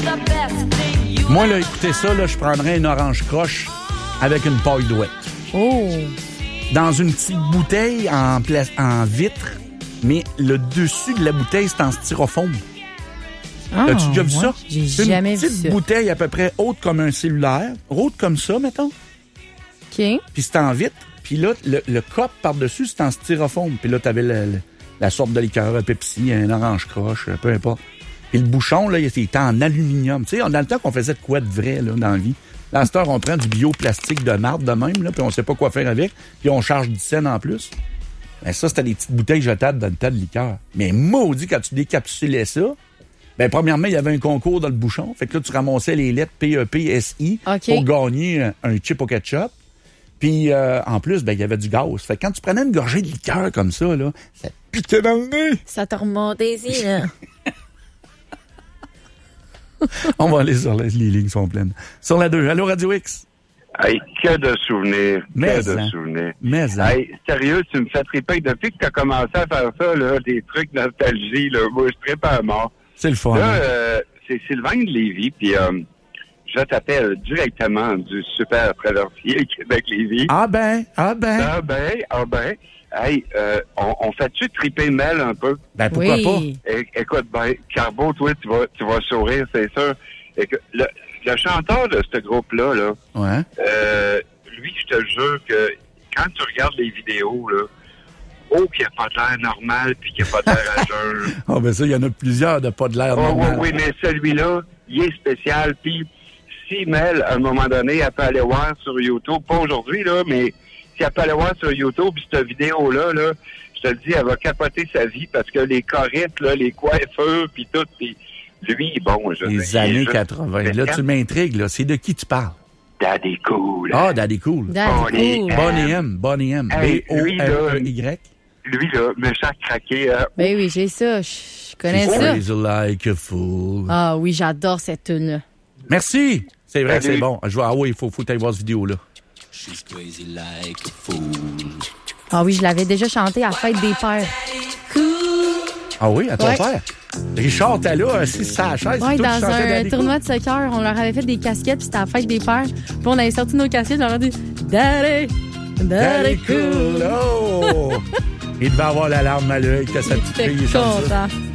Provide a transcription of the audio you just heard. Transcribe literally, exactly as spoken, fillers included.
Moi, là, écoutez ça, là, je prendrais une orange croche avec une paille douette. Oh! Dans une petite bouteille en, pla- en vitre, mais le dessus de la bouteille, c'est en styrofoam. Ah, As-tu déjà vu ouais, ça? J'ai C'est jamais une vu petite ça. bouteille à peu près haute comme un cellulaire, haute comme ça, mettons. OK. Puis c'est en vitre. Puis là, le, le cop par-dessus, c'est en styrofoam. Puis là, t'avais le, le, la sorte de liqueur, un Pepsi, un orange croche, peu importe. Puis le bouchon, là, il était en aluminium. Tu sais, dans le temps qu'on faisait de quoi de vrai, là, dans la vie. Là, à cette heure, on prend du bioplastique de marde de même, là, puis on sait pas quoi faire avec. Puis on charge dix cents en plus. Ben ça, c'était des petites bouteilles jetables dans le tas de liqueur. Mais maudit, quand tu décapsulais ça, ben premièrement, il y avait un concours dans le bouchon. Fait que là, tu ramassais les lettres P E P S I OK. pour gagner un, un chip au ketchup. Puis, euh, en plus, ben il y avait du gaz. Fait que quand tu prenais une gorgée de liqueur comme ça, là, ça piquait dans le nez. Ça t'a remonté ici, là. On va aller sur la, les lignes sont pleines. Sur la deux. Allô, Radio X? Hey, que de souvenirs. Mais, que de hein. souvenirs. Mais, hein. Hey, sérieux, tu me fais triper. Depuis que tu as commencé à faire ça, là, des trucs nostalgie, là, moi, je tripe à mort. C'est le fun. Là, hein? euh, c'est Sylvain de Lévis, puis euh, je t'appelle directement du super traversier Québec-Lévis. Ah ben, ah ben. Ah ben, ah ben. Hey, euh, on, on fait-tu triper Mel un peu? Ben, pourquoi Oui. É- écoute, ben, Carbo, toi, tu vas, tu vas sourire, c'est sûr. Et que le, le chanteur de ce groupe-là, là, pas? Ouais. euh, lui, je te jure que quand tu regardes les vidéos, là, oh, qu'il n'y a pas de l'air normal, puis qu'il n'y a pas de l'air à jeun. Ah ben ça, il y en a plusieurs de pas de l'air Oh, normal. oui, oui, mais celui-là, il est spécial. Puis, si Mel, à un moment donné, elle peut aller voir sur YouTube, pas aujourd'hui, là, mais si elle peut aller voir sur YouTube, puis cette vidéo-là, là, je te le dis, elle va capoter sa vie parce que les choristes, là, les coiffeurs, puis tout, puis lui, bon, je Les sais, années il est juste quatre-vingts. Là, spécial. tu m'intrigues, là. C'est de qui tu parles? Daddy Cool. Ah, Daddy Cool. Daddy Bonnie cool. M. Bonnie M. Bonnie M. Hey, B O lui, N là, E Y. Lui, là, méchant craqué, hein. Ben oui, j'ai ça. Je je connais She's ça. crazy like a fool. Ah oui, j'adore cette tune-là. Merci. C'est vrai, Salut. c'est bon. Je vois, ah oui, il faut, faut aller voir cette vidéo-là. She's crazy like a fool. Ah oui, je l'avais déjà chanté à la Fête des Pères. Ah oui, à ton Ouais. père? Richard, t'es là, assis sur sa chaise. Ouais, c'est toi qui dans chantais un Daddy tournoi de soccer, on leur avait fait des casquettes, puis c'était à la Fête des Pères. Puis on avait sorti nos casquettes, on leur a dit Daddy, Cool. Daddy Daddy Cool. cool. Oh! Il devait avoir la larme à l'œil que sa Il petite était fille chante ça. content.